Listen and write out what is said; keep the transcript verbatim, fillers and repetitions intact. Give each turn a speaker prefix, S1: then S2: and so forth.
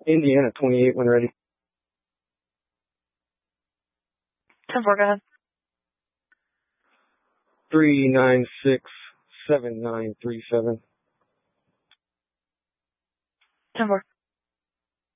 S1: Indiana twenty-eight when ready.
S2: ten four, go ahead.
S1: three nine six seven nine three seven.
S2: ten four.